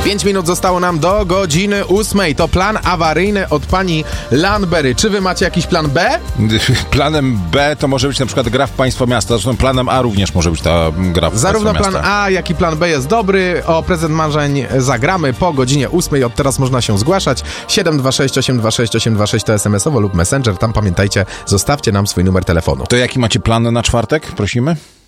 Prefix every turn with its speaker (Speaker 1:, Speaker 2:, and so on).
Speaker 1: 5 minut zostało nam do godziny 8. To plan awaryjny od pani Lanberry. Czy wy macie jakiś plan B?
Speaker 2: Planem B to może być na przykład gra w Państwo Miasta. Zresztą planem A również może być ta gra w
Speaker 1: Zarówno
Speaker 2: Państwo Miasta.
Speaker 1: plan A, jak i plan B jest dobry. O prezent marzeń zagramy po godzinie 8. Od teraz można się zgłaszać. 726 826 826 to SMS-owo lub Messenger. Tam pamiętajcie, zostawcie nam swój numer telefonu.
Speaker 2: To jaki macie plan na czwartek? Prosimy.